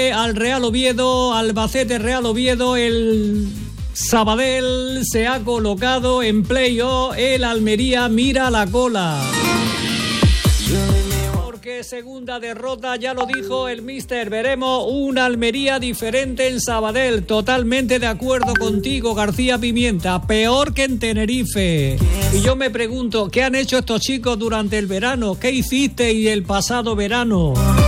al Real Oviedo, Albacete Real Oviedo, el Sabadell se ha colocado en play-off, el Almería mira la cola. Porque segunda derrota, ya lo dijo el míster, veremos una Almería diferente en Sabadell. Totalmente de acuerdo contigo, García Pimienta, peor que en Tenerife. Y yo me pregunto, ¿qué han hecho estos chicos durante el verano? ¿Qué hicisteis el pasado verano?